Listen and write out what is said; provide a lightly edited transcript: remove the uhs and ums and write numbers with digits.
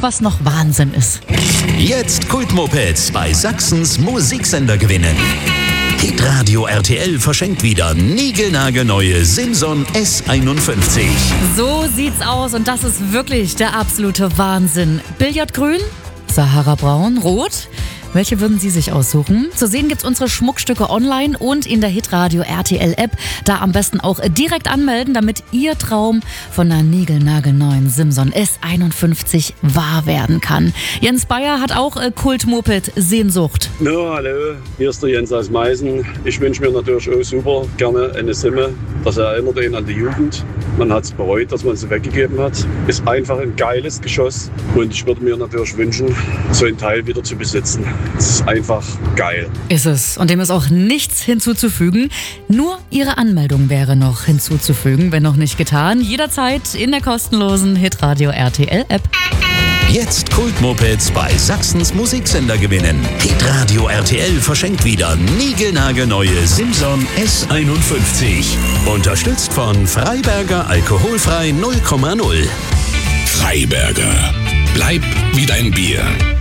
was noch Wahnsinn ist. Jetzt Kultmopeds bei Sachsens Musiksender gewinnen. Hitradio RTL verschenkt wieder niegelnagelneue Simson S51. So sieht's aus und das ist wirklich der absolute Wahnsinn. Billardgrün, Sahara Braun, Rot. Welche würden Sie sich aussuchen? Zu sehen gibt's unsere Schmuckstücke online und in der Hitradio RTL App. Da am besten auch direkt anmelden, damit Ihr Traum von einer niegelnagelneuen Simson S51 wahr werden kann. Jens Bayer hat auch Kult-Moped-Sehnsucht. No, hallo, hier ist der Jens aus Meißen. Ich wünsche mir natürlich auch super gerne eine Simme. Das erinnert ihn an die Jugend. Man hat es bereut, dass man sie weggegeben hat. Ist einfach ein geiles Geschoss und ich würde mir natürlich wünschen, so ein Teil wieder zu besitzen. Es ist einfach geil. Ist es. Und dem ist auch nichts hinzuzufügen. Nur Ihre Anmeldung wäre noch hinzuzufügen, wenn noch nicht getan. Jederzeit in der kostenlosen Hitradio RTL App. Jetzt Kultmopeds bei Sachsens Musiksender gewinnen. Hitradio RTL verschenkt wieder niegelnagelneue Simson S51. Unterstützt von Freiberger Alkoholfrei 0,0. Freiberger. Bleib wie dein Bier.